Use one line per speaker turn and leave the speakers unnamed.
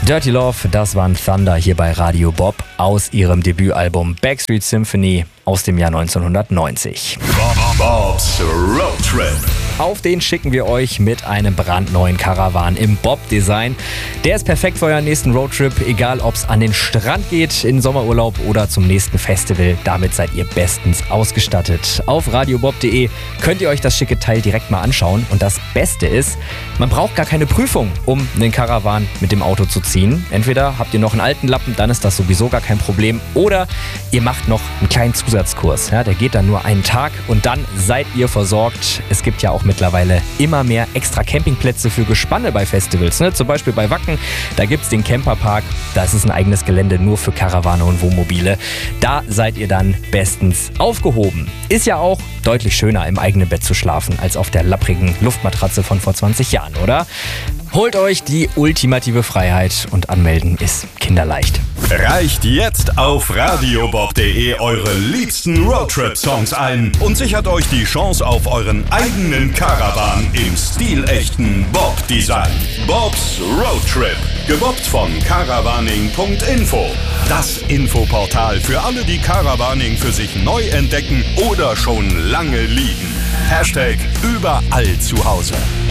Dirty Love, das waren Thunder hier bei Radio Bob aus ihrem Debütalbum Backstreet Symphony aus dem Jahr 1990.
Bob's Road Trip.
Auf den schicken wir euch mit einem brandneuen Caravan im Bob-Design. Der ist perfekt für euren nächsten Roadtrip, egal ob es an den Strand geht, in Sommerurlaub oder zum nächsten Festival. Damit seid ihr bestens ausgestattet. Auf radiobob.de könnt ihr euch das schicke Teil direkt mal anschauen. Und das Beste ist, man braucht gar keine Prüfung, um einen Caravan mit dem Auto zu ziehen. Entweder habt ihr noch einen alten Lappen, dann ist das sowieso gar kein Problem. Oder ihr macht noch einen kleinen Zusatzkurs. Ja, der geht dann nur einen Tag und dann seid ihr versorgt. Es gibt ja auch mittlerweile immer mehr extra Campingplätze für Gespanne bei Festivals. Ne? Zum Beispiel bei Wacken, da gibt es den Camperpark. Da ist es ein eigenes Gelände nur für Karawane und Wohnmobile. Da seid ihr dann bestens aufgehoben. Ist ja auch deutlich schöner, im eigenen Bett zu schlafen, als auf der lapprigen Luftmatratze von vor 20 Jahren, oder? Holt euch die ultimative Freiheit und anmelden ist kinderleicht.
Reicht jetzt auf radiobob.de eure liebsten Roadtrip-Songs ein und sichert euch die Chance auf euren eigenen Caravan im stilechten Bob-Design. Bob's Roadtrip, gebobbt von caravaning.info. Das Infoportal für alle, die Caravaning für sich neu entdecken oder schon lange lieben. #überall zu Hause.